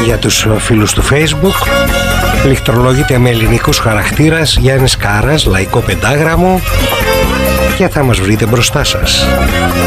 για τους φίλους του Facebook. Πληκτρολογείται με ελληνικούς χαρακτήρας Γιάννης Κάρας, λαϊκό πεντάγραμμο, και θα μας βρείτε μπροστά σας.